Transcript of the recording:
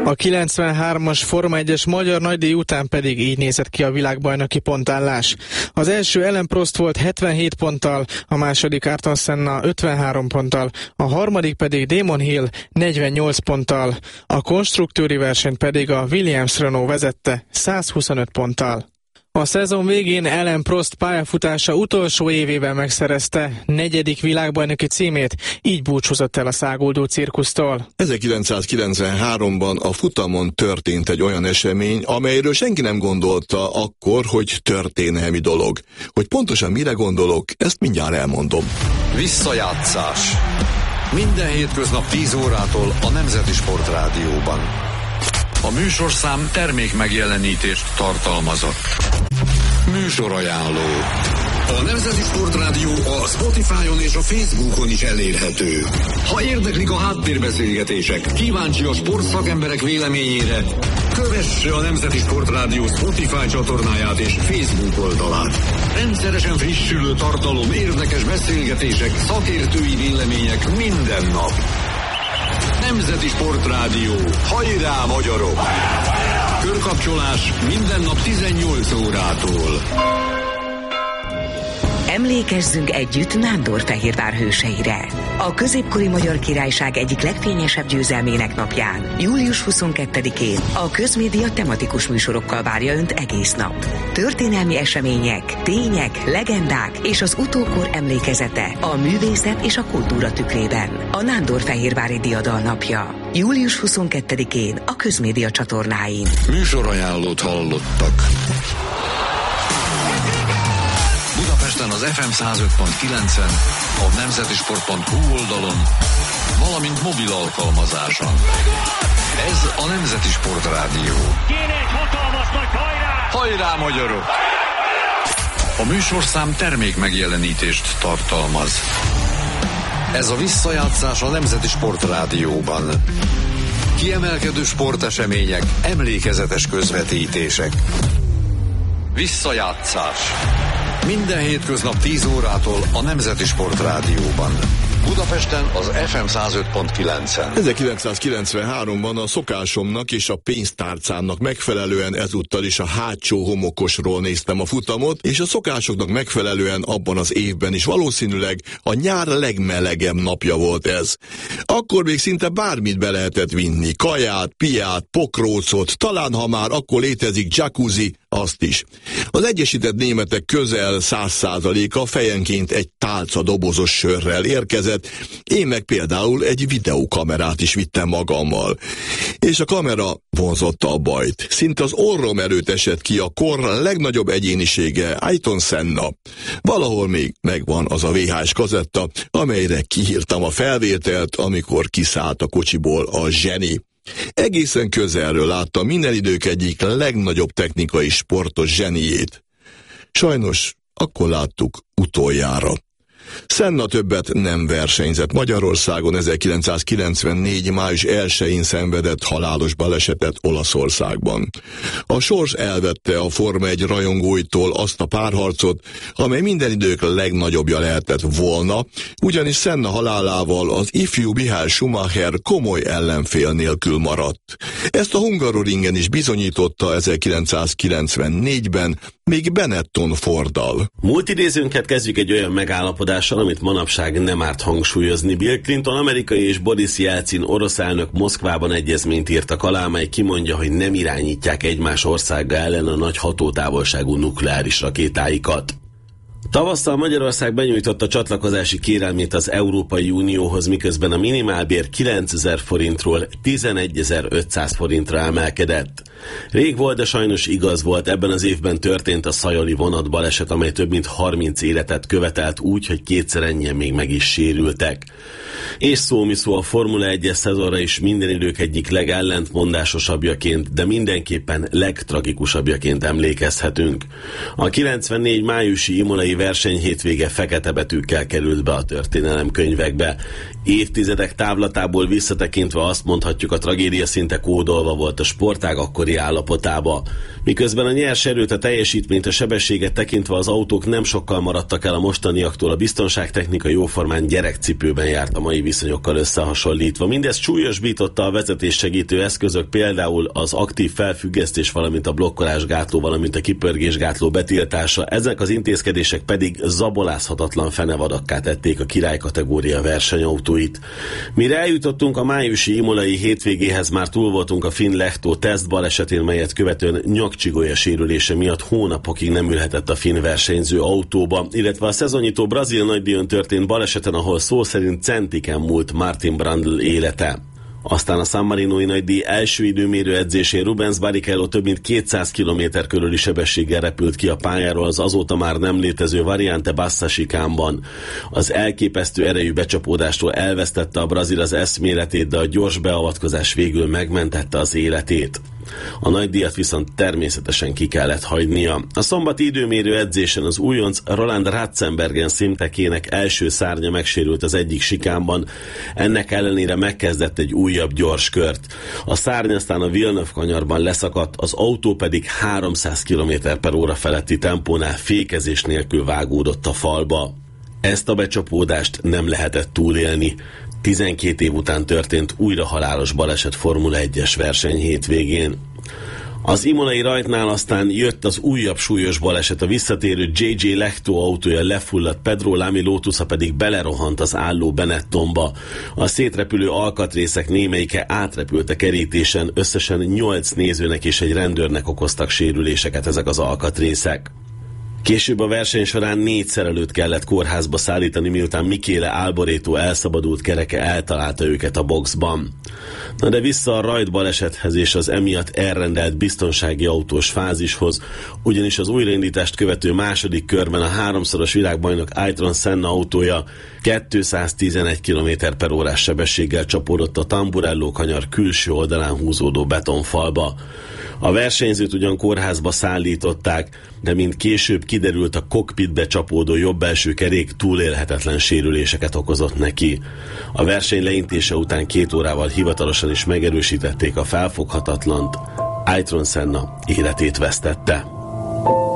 A 93-as Forma 1-es magyar nagydíj után pedig így nézett ki a világbajnoki pontállás. Az első Alain Prost volt 77 ponttal, a második Ayrton Senna 53 ponttal, a harmadik pedig Damon Hill 48 ponttal. A konstruktőri versenyt pedig a Williams-Renault vezette 125 ponttal. A szezon végén Alain Prost pályafutása utolsó évében megszerezte 4. világbajnoki címét, így búcsúzott el a száguldó cirkusztól. 1993-ban a futamon történt egy olyan esemény, amelyről senki nem gondolta akkor, hogy történelmi dolog. Hogy pontosan mire gondolok, ezt mindjárt elmondom. Visszajátszás. Minden hétköznap 10 órától a Nemzeti Sport Rádióban. A műsorszám termék megjelenítést tartalmazott. Műsorajánló. A Nemzeti Sport Rádió a Spotify-on és a Facebookon is elérhető. Ha érdeklik a háttérbeszélgetések, kíváncsi a sportszakemberek véleményére, kövesse a Nemzeti Sport Rádió Spotify csatornáját és Facebook oldalát. Rendszeresen frissülő tartalom, érdekes beszélgetések, szakértői vélemények minden nap. Nemzeti Sport Rádió. Hajrá, magyarok! Körkapcsolás minden nap 18 órától. Emlékezzünk együtt Nándorfehérvár hőseire. A középkori Magyar Királyság egyik legfényesebb győzelmének napján, július 22-én a Közmédia tematikus műsorokkal várja Önt egész nap. Történelmi események, tények, legendák és az utókor emlékezete a művészet és a kultúra tükrében. A Nándorfehérvári Diadal napja. Július 22-én a Közmédia csatornáin. Műsorajánlót hallottak. Budapesten az FM 105.9-en, a nemzetisport.hu oldalon, valamint mobil alkalmazáson. Ez a Nemzeti Sport Rádió. Kéne egy hatalmas nagy hajrá! Hajrá, magyarok! A műsorszám termék megjelenítést tartalmaz. Ez a visszajátszás a Nemzeti Sport Rádióban. Kiemelkedő sportesemények, emlékezetes közvetítések. Visszajátszás. Minden hétköznap 10 órától a Nemzeti Sport Rádióban. Budapesten az FM 105.9-en. 1993-ban a szokásomnak és a pénztárcámnak megfelelően ezúttal is a hátsó homokosról néztem a futamot, és a szokásoknak megfelelően abban az évben is valószínűleg a nyár legmelegebb napja volt ez. Akkor még szinte bármit be lehetett vinni, kaját, piát, pokrócot, talán ha már akkor létezik jacuzzi, azt is. Az Egyesített Németek közel 100%-a fejenként egy tálca dobozos sörrel érkezett, én meg például egy videókamerát is vittem magammal. És a kamera vonzotta a bajt. Szinte az orrom előtt esett ki a kor legnagyobb egyénisége, Ayrton Senna. Valahol még megvan az a VHS kazetta, amelyre kihírtam a felvételt, amikor kiszállt a kocsiból a zseni. Egészen közelről láttam minden idők egyik legnagyobb technikai sportos zseniét. Sajnos akkor láttuk utoljára. Senna többet nem versenyzett Magyarországon, 1994. május 1-én szenvedett halálos balesetet Olaszországban. A sors elvette a Forma 1 rajongóitól azt a párharcot, amely minden idők legnagyobbja lehetett volna, ugyanis Senna halálával az ifjú Michael Schumacher komoly ellenfél nélkül maradt. Ezt a Hungaroringen is bizonyította 1994-ben, még Benetton Forddal. Múlt idézőnket kezdjük egy olyan megállapodással, amit manapság nem árt hangsúlyozni. Bill Clinton amerikai és Boris Jelcin orosz elnök Moszkvában egyezményt írtak alá, mely kimondja, hogy nem irányítják egymás országa ellen a nagy hatótávolságú nukleáris rakétáikat. Tavasszal Magyarország benyújtotta csatlakozási kérelmét az Európai Unióhoz, miközben a minimálbér 9000 forintról 11.500 forintra emelkedett. Rég volt, de sajnos igaz volt, ebben az évben történt a szajali vonatbaleset, amely több mint 30 életet követelt úgy, hogy kétszer ennyien még meg is sérültek. És szó a Formula 1-es szezonra is minden idők egyik legellentmondásosabbjaként, de mindenképpen legtragikusabbjaként emlékezhetünk. A 94 májusi imolai verseny hétvége fekete betűkkel került be a történelem könyvekbe. Évtizedek távlatából visszatekintve azt mondhatjuk, a tragédia szinte kódolva volt a sportág akkori állapotába. Miközben a nyers erőt, a teljesítményt, a sebességet tekintve az autók nem sokkal maradtak el a mostaniaktól, a biztonságtechnika jóformán gyerekcipőben járt a mai viszonyokkal összehasonlítva. Mindez súlyosbította a vezetéssegítő eszközök, például az aktív felfüggesztés, valamint a blokkolásgátló, valamint a kipörgésgátló betiltása. Ezek az intézkedések pedig zabolázhatatlan fenevadakká tették a királykategória versenyautóit. Mire eljutottunk a májusi imolai hétvégéhez, már túl voltunk a finn Lehto teszt balesetén, melyet követően nyakcsigolya sérülése miatt hónapokig nem ülhetett a finn versenyző autóba, illetve a szezonnyitó brazil nagydíjon történt baleseten, ahol szó szerint centiken múlt Martin Brundle élete. Aztán a San Marinói nagydíj első időmérő edzésén Rubens Barrichello több mint 200 km körüli sebességgel repült ki a pályáról az azóta már nem létező Variante Bassa sikánban. Az elképesztő erejű becsapódástól elvesztette a brazil az eszméletét, de a gyors beavatkozás végül megmentette az életét. A nagydíjat viszont természetesen ki kellett hagynia. A szombati időmérő edzésen az újonc Roland Ratzenbergen szimtekének első szárnya megsérült az egyik sikánban, ennek ellenére megkezdett egy újabb gyors kört. A szárny aztán a Villeneuve kanyarban leszakadt, az autó pedig 300 km/h feletti tempónál fékezés nélkül vágódott a falba. Ezt a becsapódást nem lehetett túlélni. 12 év után történt újra halálos baleset Formula 1-es verseny hétvégén. Az imolai rajtnál aztán jött az újabb súlyos baleset, a visszatérő JJ Lehto autója lefulladt, Pedro Lamy Lotusa pedig belerohant az álló Benettonba. A szétrepülő alkatrészek némelyike átrepült a kerítésen, összesen 8 nézőnek és egy rendőrnek okoztak sérüléseket ezek az alkatrészek. Később a verseny során 4 szerelőt kellett kórházba szállítani, miután Michele Alboreto elszabadult kereke eltalálta őket a boxban. Na de vissza a rajt balesethez és az emiatt elrendelt biztonsági autós fázishoz, ugyanis az újraindítást követő második körben a 3-szoros világbajnok Ayrton Senna autója 211 km/h sebességgel csapódott a Tamburello kanyar külső oldalán húzódó betonfalba. A versenyzőt ugyan kórházba szállították, de mint később kiderült, a kokpitbe csapódó jobb belső kerék túlélhetetlen sérüléseket okozott neki. A verseny leintése után 2 órával hivatalosan is megerősítették a felfoghatatlant. Ayrton Senna életét vesztette.